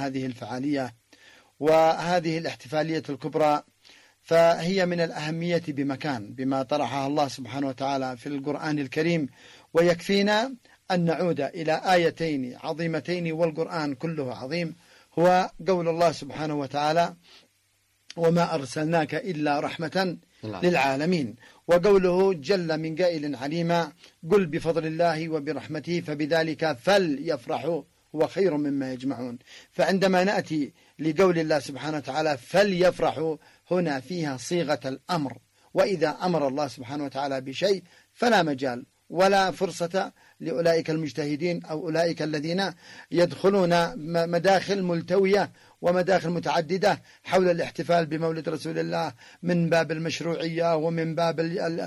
هذه الفعالية وهذه الاحتفالية الكبرى، فهي من الأهمية بمكان بما طرحها الله سبحانه وتعالى في القرآن الكريم. ويكفينا أن نعود إلى آيتين عظيمتين والقرآن كله عظيم، هو قول الله سبحانه وتعالى: وما أرسلناك إلا رحمة للعالمين، وقوله جل من قائل عليما: قل بفضل الله وبرحمته فبذلك فليفرحوا هو خير مما يجمعون. فعندما نأتي لقول الله سبحانه وتعالى فليفرحوا، هنا فيها صيغة الأمر، وإذا أمر الله سبحانه وتعالى بشيء فلا مجال ولا فرصة لأولئك المجتهدين أو أولئك الذين يدخلون مداخل ملتوية ومداخل متعددة حول الاحتفال بمولد رسول الله من باب المشروعية ومن باب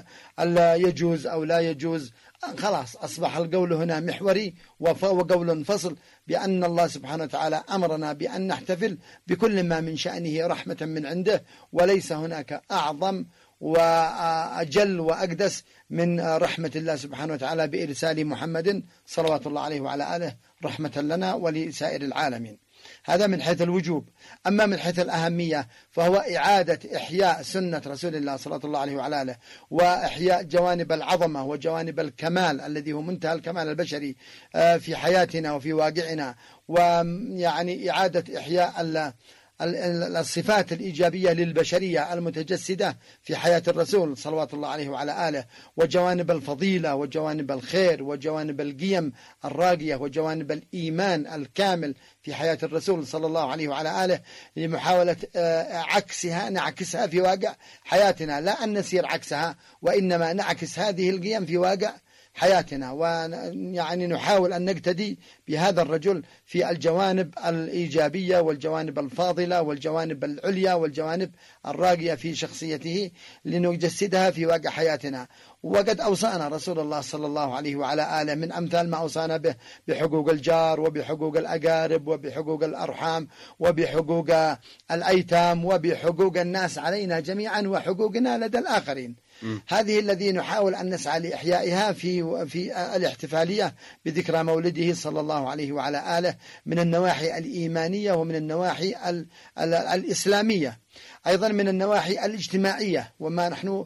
يجوز أو لا يجوز. خلاص أصبح القول هنا محوري وقول فصل بأن الله سبحانه وتعالى أمرنا بأن نحتفل بكل ما من شأنه رحمة من عنده، وليس هناك أعظم وأجل وأقدس من رحمة الله سبحانه وتعالى بإرسال محمد صلوات الله عليه وعلى آله رحمة لنا ولسائر العالمين. هذا من حيث الوجوب. أما من حيث الأهمية فهو إعادة إحياء سنة رسول الله صلى الله عليه وعلى آله، وإحياء جوانب العظمة وجوانب الكمال الذي هو منتهى الكمال البشري في حياتنا وفي واقعنا، ويعني إعادة إحياء الصفات الإيجابية للبشرية المتجسدة في حياة الرسول صلوات الله عليه وعلى آله، وجوانب الفضيلة وجوانب الخير وجوانب القيم الراقية وجوانب الإيمان الكامل في حياة الرسول صلى الله عليه وعلى آله، لمحاولة نعكسها في واقع حياتنا، لا أن نسير عكسها وإنما نعكس هذه القيم في واقع حياتنا، ويعني نحاول أن نقتدي بهذا الرجل في الجوانب الإيجابية والجوانب الفاضلة والجوانب العليا والجوانب الراقية في شخصيته لنجسدها في واقع حياتنا. وقد أوصانا رسول الله صلى الله عليه وعلى آله من أمثال ما أوصانا به بحقوق الجار وبحقوق الأقارب وبحقوق الأرحام وبحقوق الأيتام وبحقوق الناس علينا جميعا وحقوقنا لدى الآخرين. هذه الذي نحاول أن نسعى لإحيائها في الاحتفالية بذكرى مولده صلى الله عليه وعلى آله من النواحي الإيمانية ومن النواحي الإسلامية، أيضا من النواحي الاجتماعية، وما نحن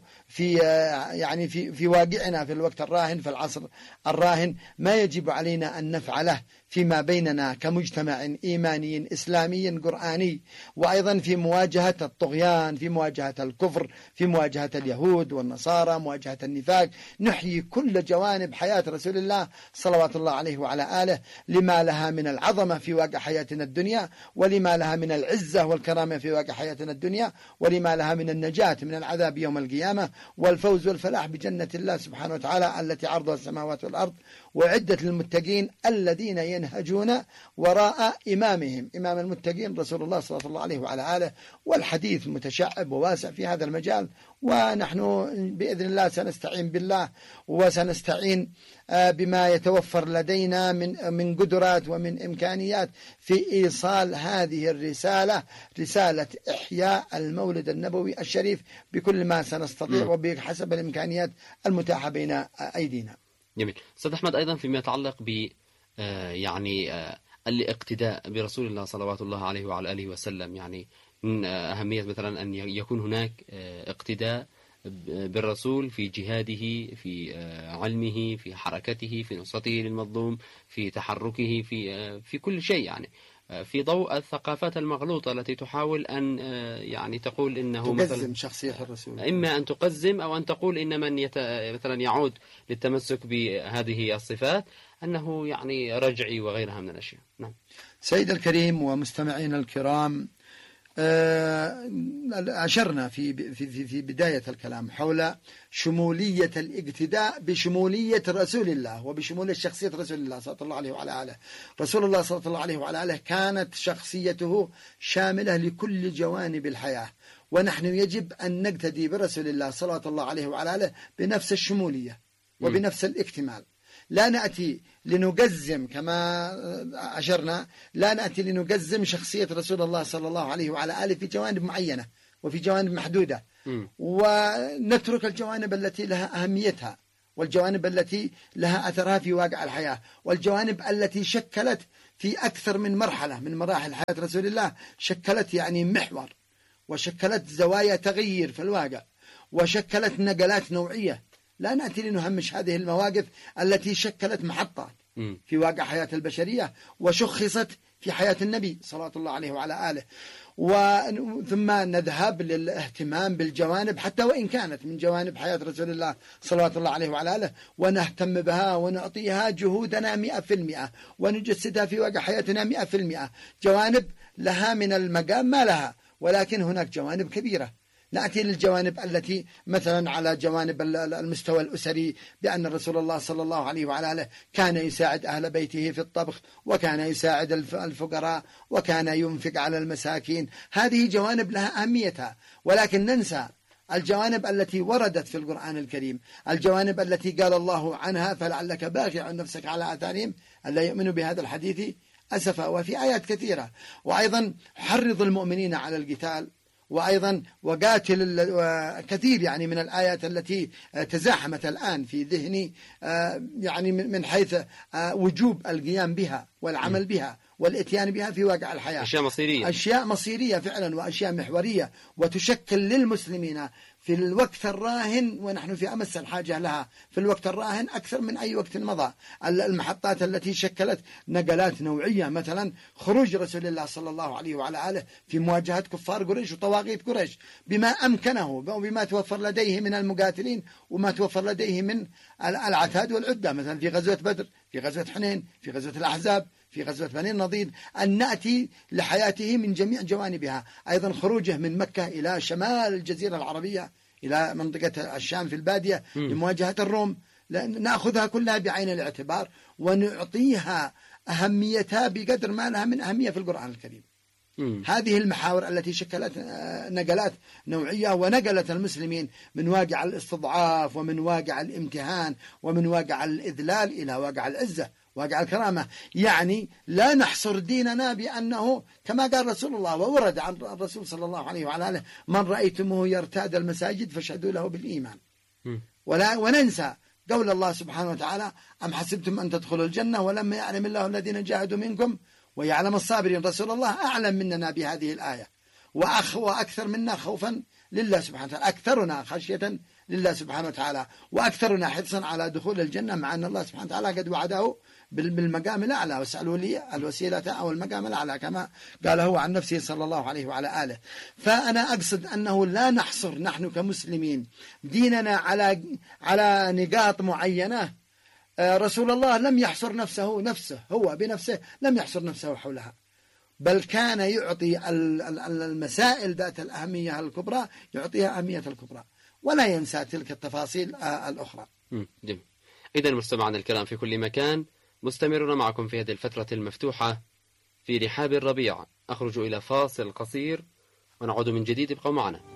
في واقعنا في الوقت الراهن في العصر الراهن ما يجب علينا أن نفعله فيما بيننا كمجتمع إيماني إسلامي قرآني، وأيضا في مواجهة الطغيان، في مواجهة الكفر، في مواجهة اليهود والنصارى، مواجهة النفاق. نحيي كل جوانب حياة رسول الله صلوات الله عليه وعلى آله لما لها من العظمة في واقع حياتنا الدنيا، ولما لها من العزة والكرامة في واقع حياتنا الدنيا، ولما لها من النجاة من العذاب يوم القيامة والفوز والفلاح بجنة الله سبحانه وتعالى التي عرضها السماوات والأرض، وعدة للمتقين الذين ينهجون وراء إمامهم، إمام المتقين رسول الله صلى الله عليه وعلى آله. والحديث متشعب وواسع في هذا المجال، ونحن بإذن الله سنستعين بالله وسنستعين بما يتوفر لدينا من قدرات ومن إمكانيات في إيصال هذه الرسالة، رسالة إحياء المولد النبوي الشريف بكل ما سنستطيع وبحسب الإمكانيات المتاحة بين أيدينا. جميل. أستاذ أحمد، أيضا فيما يتعلق ب الاقتداء برسول الله صلوات الله عليه وعلى آله وسلم، يعني من أهمية مثلا أن يكون هناك اقتداء بالرسول في جهاده، في علمه، في حركته، في نصرته للمظلوم، في تحركه، في كل شيء، يعني في ضوء الثقافات المغلوطة التي تحاول أن يعني تقول إنه تقزم مثلا شخصية الرسول، إما أن تقزم أو أن تقول إن من مثلا يعود للتمسك بهذه الصفات أنه يعني رجعي وغيرها من الأشياء. نعم. سيد الكريم ومستمعين الكرام، أشرنا في بداية الكلام حول شمولية الاقتداء بشمولية رسول الله وبشمولية شخصية رسول الله صلى الله عليه وعلى آله. رسول الله صلى الله عليه وعلى آله كانت شخصيته شاملة لكل جوانب الحياة، ونحن يجب أن نقتدي برسول الله صلى الله عليه وعلى آله بنفس الشمولية وبنفس الاكتمال. لا نأتي لنقزم كما أشرنا، لا نأتي لنقزم شخصية رسول الله صلى الله عليه وعلى آله في جوانب معينة وفي جوانب محدودة، ونترك الجوانب التي لها أهميتها والجوانب التي لها أثرها في واقع الحياة، والجوانب التي شكلت في أكثر من مرحلة من مراحل حياة رسول الله شكلت يعني محور، وشكلت زوايا تغيير في الواقع، وشكلت نقلات نوعية. لا نأتي لنهمش هذه المواقف التي شكلت محطات في واقع حياة البشرية، وشخصت في حياة النبي صلى الله عليه وعلى آله. ثم نذهب للاهتمام بالجوانب حتى وإن كانت من جوانب حياة رسول الله صلى الله عليه وعلى آله، ونهتم بها ونعطيها جهودنا 100%، ونجسدها في واقع حياتنا 100%. جوانب لها من المقام ما لها، ولكن هناك جوانب كبيرة. نأتي للجوانب التي مثلا على جوانب المستوى الأسري، بأن رسول الله صلى الله عليه وعلى آله كان يساعد أهل بيته في الطبخ، وكان يساعد الفقراء، وكان ينفق على المساكين. هذه جوانب لها أهميتها، ولكن ننسى الجوانب التي وردت في القرآن الكريم، الجوانب التي قال الله عنها فلعلك باخع نفسك على آثارهم ألا يؤمنوا بهذا الحديث أسفا، وفي آيات كثيرة. وأيضا حرض المؤمنين على القتال، وأيضا وقاتل كثير يعني من الآيات التي تزاحمت الآن في ذهني، يعني من حيث وجوب القيام بها والعمل بها والاتيان بها في واقع الحياة. أشياء مصيرية فعلا، وأشياء محورية، وتشكل للمسلمين في الوقت الراهن، ونحن في أمس الحاجة لها في الوقت الراهن أكثر من أي وقت مضى. المحطات التي شكلت نقلات نوعية، مثلا خروج رسول الله صلى الله عليه وعلى آله في مواجهة كفار قريش وطواغيت قريش بما أمكنه، وبما توفر لديه من المقاتلين، وما توفر لديه من العتاد والعدة، مثلا في غزوة بدر، في غزوة حنين، في غزوة الأحزاب، في غزوة بني النضير، أن نأتي لحياته من جميع جوانبها. أيضا خروجه من مكة إلى شمال الجزيرة العربية، إلى منطقة الشام في البادية لمواجهة الروم، نأخذها كلها بعين الاعتبار، ونعطيها أهميتها بقدر ما لها من أهمية في القرآن الكريم. هذه المحاور التي شكلت نقلات نوعية، ونقلت المسلمين من واقع الاستضعاف، ومن واقع الامتهان، ومن واقع الإذلال إلى واقع العزة، واقع الكرامة. يعني لا نحصر ديننا بأنه كما قال رسول الله، وورد عن الرسول صلى الله عليه وعلى آله: من رأيتموه يرتاد المساجد فاشهدوا له بالإيمان. وننسى قول الله سبحانه وتعالى: أم حسبتم أن تدخلوا الجنة ولما يعلم الله الذين جاهدوا منكم ويعلم الصابرين. رسول الله أعلم مننا بهذه الآية، وأكثر منا خوفا لله سبحانه وتعالى، أكثرنا خشية لله سبحانه وتعالى، وأكثرنا حرصا على دخول الجنة، مع أن الله سبحانه وتعالى قد وعده بالمقام الأعلى: واسألوا لي الوسيلة أو المقام الأعلى، كما قال هو عن نفسه صلى الله عليه وعلى آله. فأنا أقصد أنه لا نحصر نحن كمسلمين ديننا على نقاط معينة. رسول الله لم يحصر نفسه هو بنفسه، لم يحصر نفسه حولها، بل كان يعطي المسائل ذات الأهمية الكبرى يعطيها أهمية الكبرى، ولا ينسى تلك التفاصيل الأخرى. جميل. إذن مستمعنا الكرام في كل مكان، مستمرون معكم في هذه الفترة المفتوحة في رحاب الربيع. أخرج إلى فاصل قصير ونعود من جديد. ابقوا معنا.